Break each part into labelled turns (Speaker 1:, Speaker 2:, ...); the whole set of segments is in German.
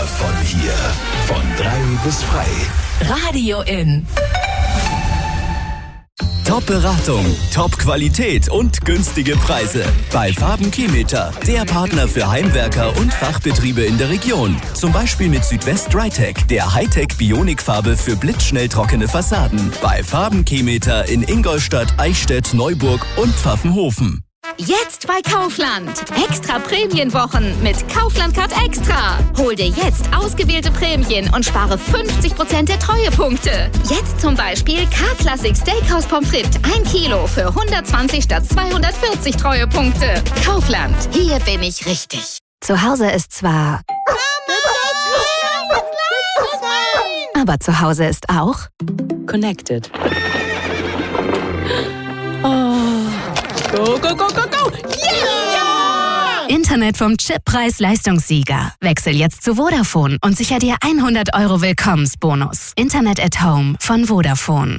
Speaker 1: von hier. Von 3 bis frei.
Speaker 2: Radio In.
Speaker 3: Top-Beratung, Top-Qualität und günstige Preise. Bei Farben-Kilometer, der Partner für Heimwerker und Fachbetriebe in der Region. Zum Beispiel mit Südwest Drytech, der Hightech-Bionikfarbe für blitzschnell trockene Fassaden. Bei Farben-Kilometer in Ingolstadt, Eichstätt, Neuburg und Pfaffenhofen.
Speaker 4: Jetzt bei Kaufland. Extra Prämienwochen mit Kaufland Card Extra. Hol dir jetzt ausgewählte Prämien und spare 50% der Treuepunkte. Jetzt zum Beispiel K-Classic Steakhouse Pommes frites 1 Kilo für 120 statt 240 Treuepunkte. Kaufland. Hier bin ich richtig. Zu Hause ist zwar... aber zu Hause ist auch...
Speaker 2: Connected. Oh. Go, go, go, go, go! Yeah!
Speaker 4: Internet vom Chip Preis-Leistungssieger. Wechsel jetzt zu Vodafone und sicher dir 100 € Willkommensbonus. Internet at Home von Vodafone.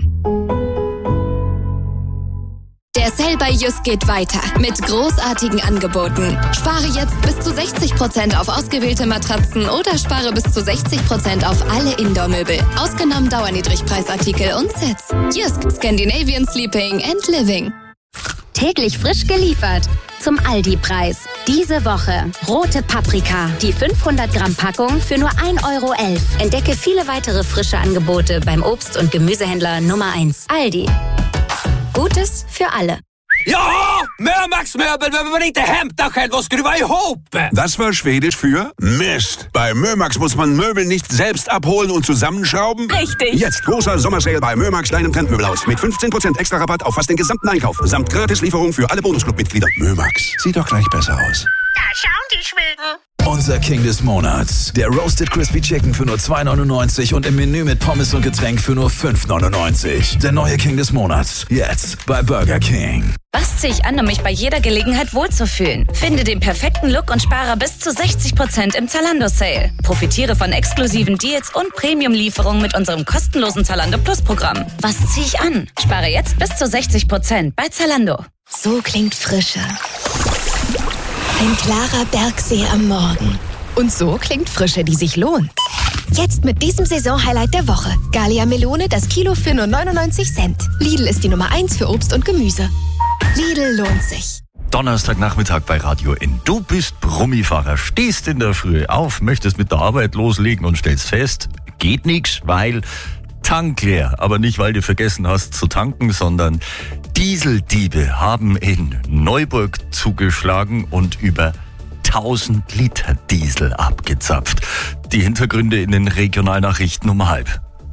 Speaker 5: Der Sale bei Jysk geht weiter mit großartigen Angeboten. Spare jetzt bis zu 60% auf ausgewählte Matratzen oder spare bis zu 60% auf alle Indoor-Möbel. Ausgenommen Dauerniedrigpreisartikel und Sets. Jysk, Scandinavian Sleeping and Living.
Speaker 6: Täglich frisch geliefert. Zum Aldi-Preis. Diese Woche rote Paprika. Die 500 Gramm Packung für nur 1,11 €. Entdecke viele weitere frische Angebote beim Obst- und Gemüsehändler Nummer 1. Aldi. Gutes für alle.
Speaker 7: Ja, Mörmax-Möbel, wenn man inte hämtar själv och skruva ihop.
Speaker 8: Das war Schwedisch für Mist. Bei Mörmax muss man Möbel nicht selbst abholen und zusammenschrauben.
Speaker 2: Richtig.
Speaker 8: Jetzt großer Sommersale bei Mörmax, deinem Trendmöbelhaus. Mit 15% extra Rabatt auf fast den gesamten Einkauf. Samt Gratislieferung für alle Bonusclub-Mitglieder. Mörmax, sieht doch gleich besser aus.
Speaker 9: Da schauen die Schweden.
Speaker 1: Unser King des Monats. Der Roasted Crispy Chicken für nur 2,99 und im Menü mit Pommes und Getränk für nur 5,99. Der neue King des Monats. Jetzt bei Burger King.
Speaker 10: Was ziehe ich an, um mich bei jeder Gelegenheit wohlzufühlen? Finde den perfekten Look und spare bis zu 60% im Zalando-Sale. Profitiere von exklusiven Deals und Premium-Lieferungen mit unserem kostenlosen Zalando Plus-Programm. Was ziehe ich an? Spare jetzt bis zu 60% bei Zalando.
Speaker 11: So klingt Frische. Ein klarer Bergsee am Morgen.
Speaker 12: Und so klingt Frische, die sich lohnt.
Speaker 11: Jetzt mit diesem Saisonhighlight der Woche. Gallia Melone, das Kilo für nur 99 Cent. Lidl ist die Nummer 1 für Obst und Gemüse. Lidl lohnt sich.
Speaker 13: Donnerstagnachmittag bei Radio In. Du bist Brummifahrer, stehst in der Früh auf, möchtest mit der Arbeit loslegen und stellst fest, geht nix, weil Tank leer. Aber nicht, weil du vergessen hast zu tanken, sondern Dieseldiebe haben in Neuburg zugeschlagen und über 1000 Liter Diesel abgezapft. Die Hintergründe in den Regionalnachrichten um 12:30.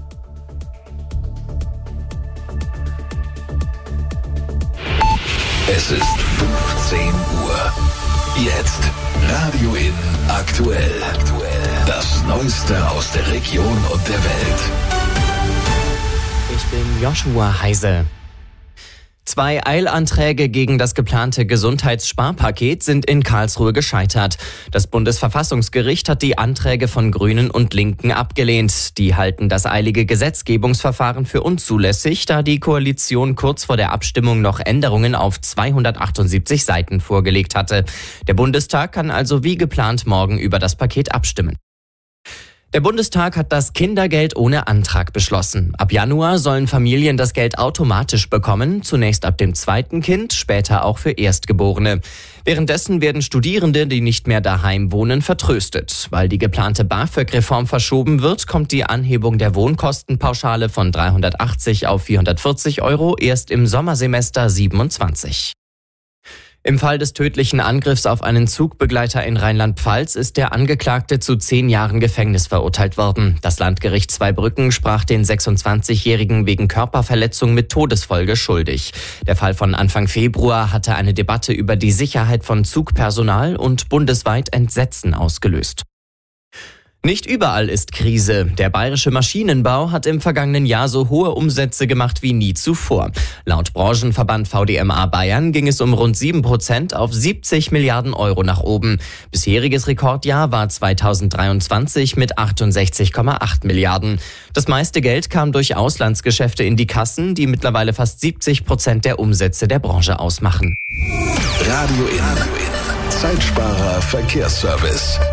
Speaker 1: Es ist 15 Uhr. Jetzt Radio In aktuell. Das Neueste aus der Region und der Welt.
Speaker 14: Ich bin Joshua Heise. 2 Eilanträge gegen das geplante Gesundheitssparpaket sind in Karlsruhe gescheitert. Das Bundesverfassungsgericht hat die Anträge von Grünen und Linken abgelehnt. Die halten das eilige Gesetzgebungsverfahren für unzulässig, da die Koalition kurz vor der Abstimmung noch Änderungen auf 278 Seiten vorgelegt hatte. Der Bundestag kann also wie geplant morgen über das Paket abstimmen. Der Bundestag hat das Kindergeld ohne Antrag beschlossen. Ab Januar sollen Familien das Geld automatisch bekommen, zunächst ab dem 2. Kind, später auch für Erstgeborene. Währenddessen werden Studierende, die nicht mehr daheim wohnen, vertröstet. Weil die geplante BAföG-Reform verschoben wird, kommt die Anhebung der Wohnkostenpauschale von 380 auf 440 € erst im Sommersemester 27. Im Fall des tödlichen Angriffs auf einen Zugbegleiter in Rheinland-Pfalz ist der Angeklagte zu 10 Jahren Gefängnis verurteilt worden. Das Landgericht Zweibrücken sprach den 26-Jährigen wegen Körperverletzung mit Todesfolge schuldig. Der Fall von Anfang Februar hatte eine Debatte über die Sicherheit von Zugpersonal und bundesweit Entsetzen ausgelöst. Nicht überall ist Krise. Der bayerische Maschinenbau hat im vergangenen Jahr so hohe Umsätze gemacht wie nie zuvor. Laut Branchenverband VDMA Bayern ging es um rund 7% auf 70 Milliarden € nach oben. Bisheriges Rekordjahr war 2023 mit 68,8 Milliarden. Das meiste Geld kam durch Auslandsgeschäfte in die Kassen, die mittlerweile fast 70% der Umsätze der Branche ausmachen.
Speaker 1: Radio In. Zeitsparer Verkehrsservice.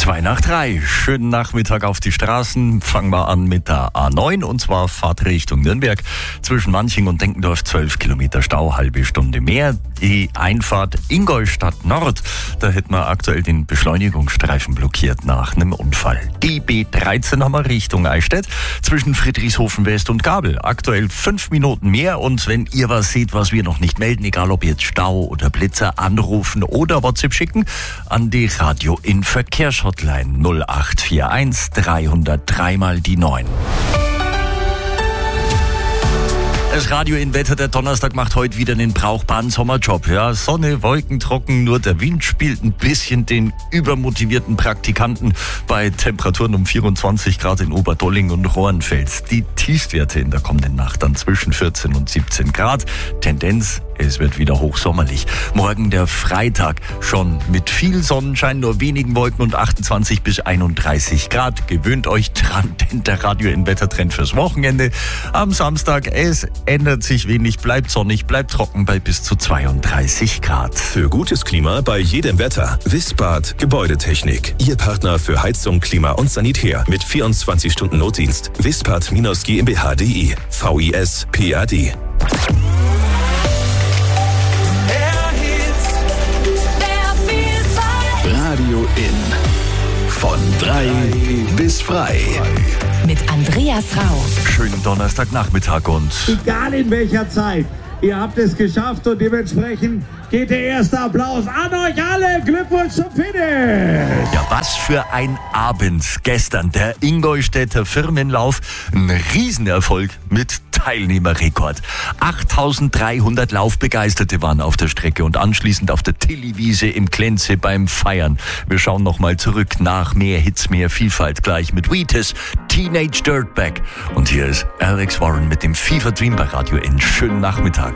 Speaker 13: 2:02. Schönen Nachmittag auf die Straßen. Fangen wir an mit der A9 und zwar Fahrt Richtung Nürnberg. Zwischen Manching und Denkendorf 12 Kilometer Stau, halbe Stunde mehr. Die Einfahrt Ingolstadt Nord, da hätten wir aktuell den Beschleunigungsstreifen blockiert nach einem Unfall. Die B13 haben wir Richtung Eichstätt zwischen Friedrichshofen West und Gabel. Aktuell 5 Minuten mehr und wenn ihr was seht, was wir noch nicht melden, egal ob jetzt Stau oder Blitzer, anrufen oder WhatsApp schicken an die Radio in Verkehrshotline 0841 303 mal die 9. Das Radio in Wetter, der Donnerstag macht heute wieder einen brauchbaren Sommerjob. Ja, Sonne, Wolken, trocken, nur der Wind spielt ein bisschen den übermotivierten Praktikanten bei Temperaturen um 24 Grad in Oberdolling und Rohrenfels. Die Tiefstwerte in der kommenden Nacht dann zwischen 14 und 17 Grad. Tendenz, es wird wieder hochsommerlich. Morgen der Freitag schon mit viel Sonnenschein, nur wenigen Wolken und 28 bis 31 Grad. Gewöhnt euch dran, denn der Radio in Wettertrend fürs Wochenende. Am Samstag, es ändert sich wenig, bleibt sonnig, bleibt trocken bei bis zu 32 Grad.
Speaker 1: Für gutes Klima bei jedem Wetter. Wispad Gebäudetechnik. Ihr Partner für Heizung, Klima und Sanitär mit 24 Stunden Notdienst. Wispad-GmbH.de. VIS-PAD. Radio in. Von 3 bis frei.
Speaker 12: Mit Andreas Rau.
Speaker 13: Schönen Donnerstagnachmittag und...
Speaker 15: Egal in welcher Zeit, ihr habt es geschafft und dementsprechend geht der erste Applaus an euch alle. Glückwunsch zum Finish.
Speaker 13: Ja, was für ein Abend gestern. Der Ingolstädter Firmenlauf, ein Riesenerfolg mit Teilnehmerrekord. 8.300 Laufbegeisterte waren auf der Strecke und anschließend auf der Tilliwiese im Klenze beim Feiern. Wir schauen nochmal zurück nach mehr Hits, mehr Vielfalt gleich mit Wheatus, Teenage Dirtbag. Und hier ist Alex Warren mit dem Fever Dream bei Radio N. Schönen Nachmittag.